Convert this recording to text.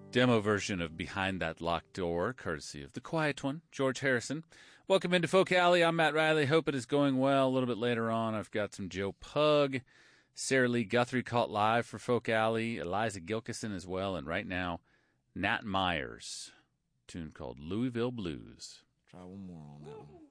Demo version of Behind That Locked Door, courtesy of the quiet one, George Harrison. Welcome into Folk Alley. I'm Matt Riley. Hope it is going well. A little bit later on, I've got some Joe Pug, Sarah Lee Guthrie caught live for Folk Alley, Eliza Gilkison as well, and right now, Nat Myers, a tune called Louisville Blues. Try one more on that one.